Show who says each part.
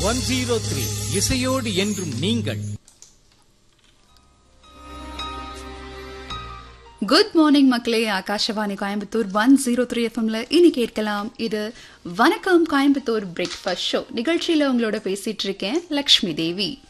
Speaker 1: 103 இசையோடு என்றும் நீங்கள்.
Speaker 2: குட் மார்னிங் மக்களே. ஆகாஷவாணி கோயம்புத்தூர் 103 எஃப்எம்ல இனி கேட்கலாம். இது வணக்கம் கோயம்புத்தூர் பிரேக்ஃபாஸ்ட் ஷோ. நிகழ்ச்சியில உங்களோட பேசிட்டு இருக்கேன் லக்ஷ்மி தேவி.